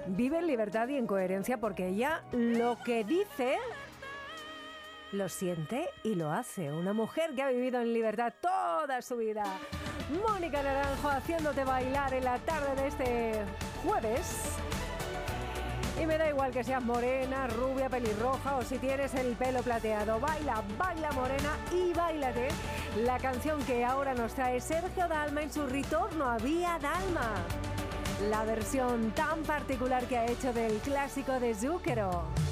Vive en libertad y en coherencia porque ella lo que dice lo siente y lo hace. Una mujer que ha vivido en libertad toda su vida. Mónica Naranjo haciéndote bailar en la tarde de este jueves. Y me da igual que seas morena, rubia, pelirroja o si tienes el pelo plateado. Baila, baila morena y báilate la canción que ahora nos trae Sergio Dalma en su retorno a Vía Dalma. La versión tan particular que ha hecho del clásico de Zúquero.